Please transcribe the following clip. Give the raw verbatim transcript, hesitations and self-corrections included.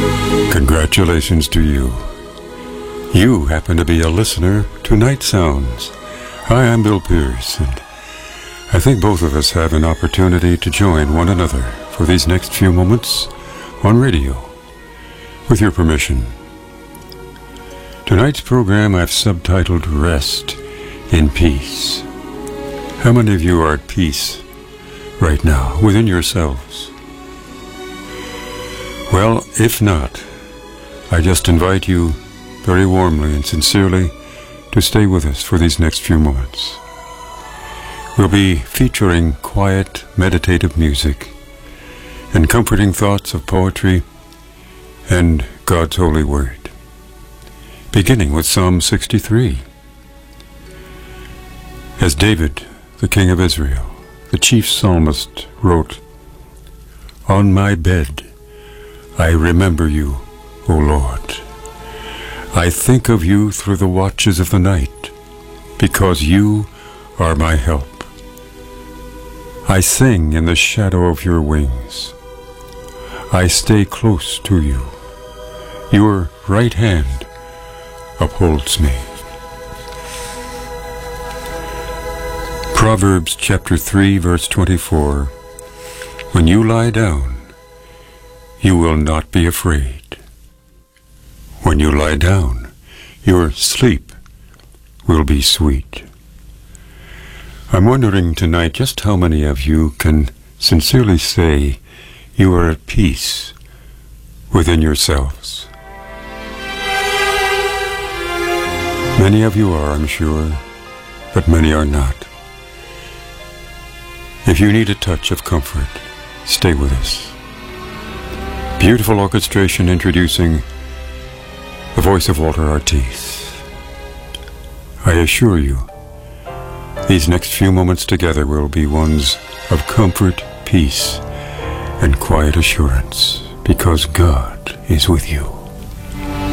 Congratulations to you. You happen to be a listener to Night Sounds. Hi, I'm Bill Pierce, and I think both of us have an opportunity to join one another for these next few moments on radio. With your permission. Tonight's program I've subtitled Rest in Peace. How many of you are at peace right now within yourselves? Well, if not, I just invite you very warmly and sincerely to stay with us for these next few moments. We'll be featuring quiet, meditative music and comforting thoughts of poetry and God's holy word. Beginning with Psalm sixty-three. As David, the king of Israel, the chief psalmist, wrote, "On my bed I remember you, O Lord. I think of you through the watches of the night, because you are my help. I sing in the shadow of your wings. I stay close to you. Your right hand upholds me." Proverbs chapter three, verse twenty-four. When you lie down, you will not be afraid. When you lie down, your sleep will be sweet. I'm wondering tonight just how many of you can sincerely say you are at peace within yourselves. Many of you are, I'm sure, but many are not. If you need a touch of comfort, stay with us. Beautiful orchestration introducing the voice of Walter Artis. I assure you, these next few moments together will be ones of comfort, peace, and quiet assurance, because God is with you.